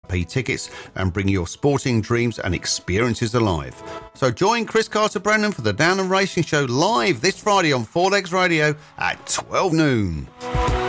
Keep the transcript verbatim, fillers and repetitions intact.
P tickets and bring your sporting dreams and experiences alive. So join Chris Carter-Brandon for the Downham Racing Show live this Friday on Four Legs Radio at twelve noon.